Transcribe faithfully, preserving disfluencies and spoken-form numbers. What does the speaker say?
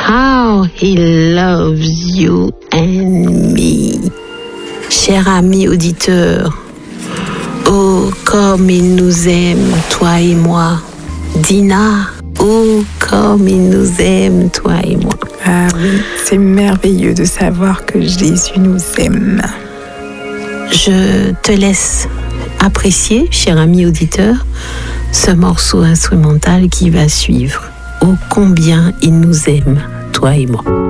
how he loves you and me. Cher ami auditeur, oh comme il nous aime, toi et moi. Dina, oh comme il nous aime, toi et moi. Ah oui, c'est merveilleux de savoir que Jésus nous aime. Je te laisse apprécier, cher ami auditeur, ce morceau instrumental qui va suivre. Oh combien il nous aime, toi et moi.